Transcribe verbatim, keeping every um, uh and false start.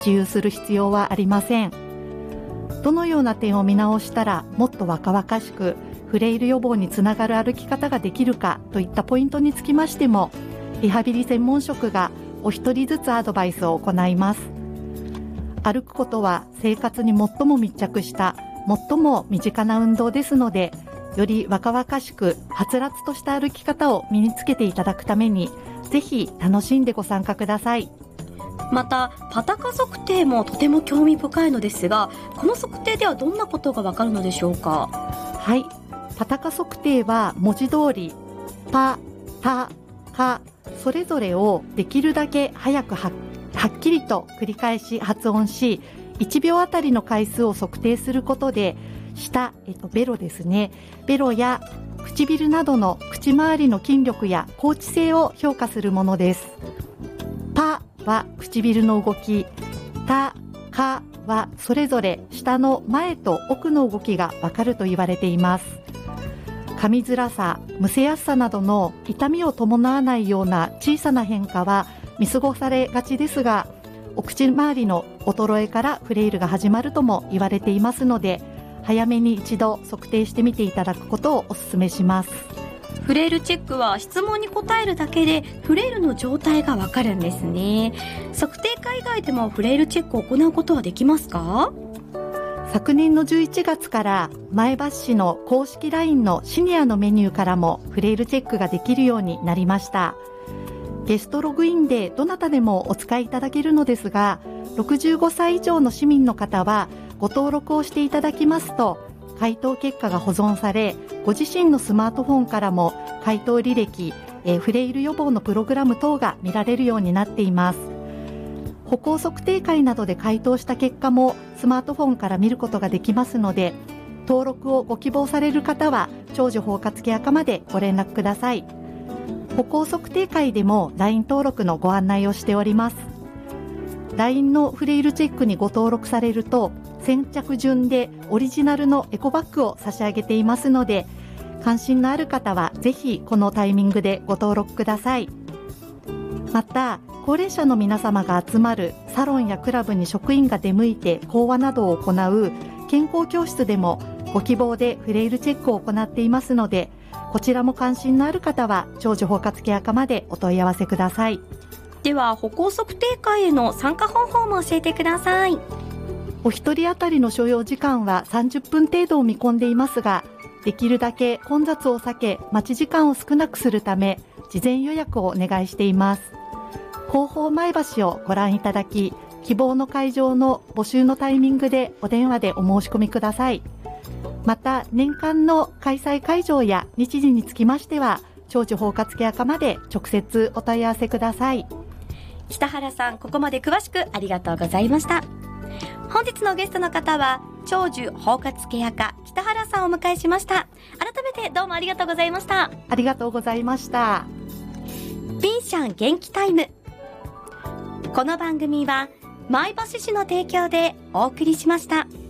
自由する必要はありません。どのような点を見直したらもっと若々しくフレイル予防につながる歩き方ができるかといったポイントにつきましても、リハビリ専門職がお一人ずつアドバイスを行います。歩くことは生活に最も密着した最も身近な運動ですので、より若々しくはつらつとした歩き方を身につけていただくために、ぜひ楽しんでご参加ください。 またパタカ測定もとても興味深いのですが、この測定ではどんなことがわかるのでしょうか？ はい、パタカ測定は文字通りパ、タ、カそれぞれをできるだけ早くははっきりと繰り返し発音し、いちびょうあたりの回数を測定することで、舌、えっと、ベロですね、ベロや唇などの口周りの筋力や後置性を評価するものです。パは唇の動き、タ、カはそれぞれ舌の前と奥の動きがわかると言われています。噛みづらさ、むせやすさなどの痛みを伴わないような小さな変化は見過ごされがちですが、お口周りの衰えからフレイルが始まるとも言われていますので、早めに一度測定してみていただくことをお勧めします。 フレイルチェックは質問に答えるだけでフレイルの状態がわかるんですね。測定会以外でもフレイルチェックを行うことはできますか？ 昨年のじゅういちがつから前橋市の公式 ライン のシニアのメニューからもフレイルチェックができるようになりました。ゲストログインでどなたでもお使いいただけるのですが、ろくじゅうごさい以上の市民の方はご登録をしていただきますと、回答結果が保存され、ご自身のスマートフォンからも回答履歴、えー、フレイル予防のプログラム等が見られるようになっています。歩行測定会などで回答した結果もスマートフォンから見ることができますので、登録をご希望される方は長寿包括ケア課までご連絡ください。歩行測定会でも ライン 登録のご案内をしております。 ライン のフレイルチェックにご登録されると、先着順でオリジナルのエコバッグを差し上げていますので、関心のある方はぜひこのタイミングでご登録ください。また高齢者の皆様が集まるサロンやクラブに職員が出向いて講話などを行う健康教室でもご希望でフレイルチェックを行っていますので、こちらも関心のある方は長寿包括ケア課までお問い合わせください。 では歩行測定会への参加方法も教えてください。 お一人当たりの所要時間はさんじゅっぷん程度を見込んでいますが、できるだけ混雑を避け待ち時間を少なくするため事前予約をお願いしています。広報前橋をご覧いただき、希望の会場の募集のタイミングでお電話でお申し込みください。また年間の開催会場や日時につきましては長寿包括ケア課まで直接お問い合わせください。 北原さん、ここまで詳しくありがとうございました。本日のゲストの方は長寿包括ケア課北原さんをお迎えしました。改めてどうもありがとうございました。 ありがとうございました。 ピンシャン元気タイム。この番組は前橋市の提供でお送りしました。